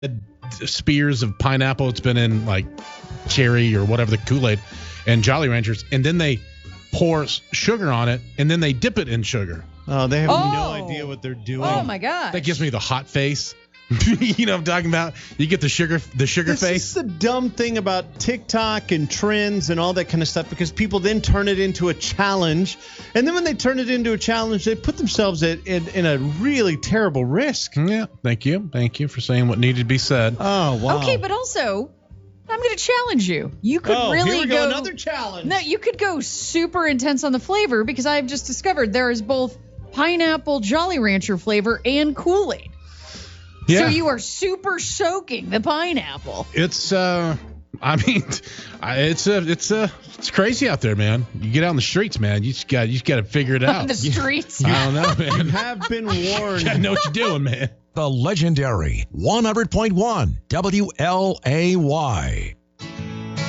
spears of pineapple. It's been in like cherry or whatever, the Kool-Aid and Jolly Ranchers, and then they pour sugar on it, and then they dip it in sugar. Oh, they have no idea what they're doing. Oh my god! That gives me the hot face. You know what I'm talking about? You get the sugar face. This is the dumb thing about TikTok and trends and all that kind of stuff, because people then turn it into a challenge. And then when they turn it into a challenge, they put themselves in a really terrible risk. Yeah, thank you. Thank you for saying what needed to be said. Oh, wow. Okay, but also, I'm going to challenge you. You could really here we go. Another challenge. No, you could go super intense on the flavor, because I've just discovered there is both pineapple Jolly Rancher flavor and Kool-Aid. Yeah. So you are super soaking the pineapple. It's it's crazy out there, man. You get out in the streets, man. You just got to figure it out. On the streets. I don't know, man. You have been warned. You got to know what you're doing, man. The legendary 100.1 WLAY.